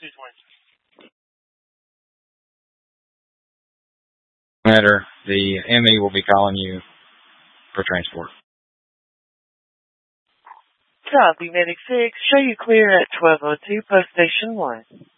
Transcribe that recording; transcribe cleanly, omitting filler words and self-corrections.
Matter, the ME will be calling you for transport. Copy, Medic 6. Show you clear at 1202, Post Station 1.